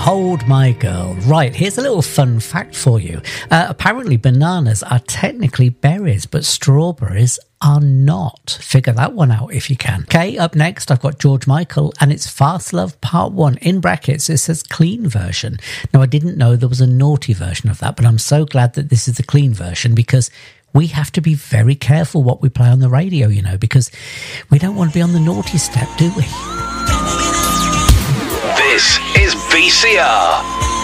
Hold My Girl. Right, here's a little fun fact for you. Apparently bananas are technically berries, but strawberries are not. Figure that one out if you can. Okay, up next I've got George Michael and it's Fast Love Part 1. In brackets it says clean version. Now I didn't know there was a naughty version of that, but I'm so glad that this is the clean version, because we have to be very careful what we play on the radio, you know, because we don't want to be on the naughty step, do we? This is VCR.